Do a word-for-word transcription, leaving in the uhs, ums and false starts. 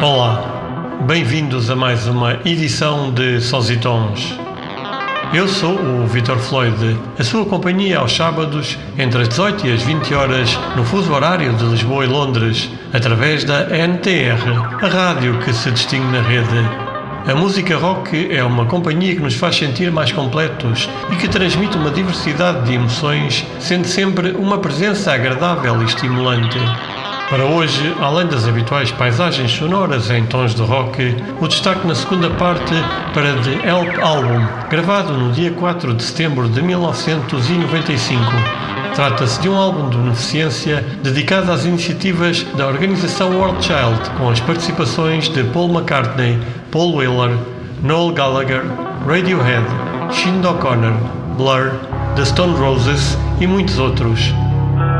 Olá, bem-vindos a mais uma edição de Sons e Tons. Eu sou o Vítor Floyd, a sua companhia aos sábados, entre as dezoito e as vinte horas, no fuso horário de Lisboa e Londres, através da N T R, a rádio que se distingue na rede. A música rock é uma companhia que nos faz sentir mais completos e que transmite uma diversidade de emoções, sendo sempre uma presença agradável e estimulante. Para hoje, além das habituais paisagens sonoras em tons de rock, o destaque na segunda parte para The Help Album, gravado no dia quatro de setembro de mil novecentos e noventa e cinco. Trata-se de um álbum de beneficência dedicado às iniciativas da organização World Child, com as participações de Paul McCartney, Paul Weller, Noel Gallagher, Radiohead, Sinead O'Connor, Blur, The Stone Roses e muitos outros.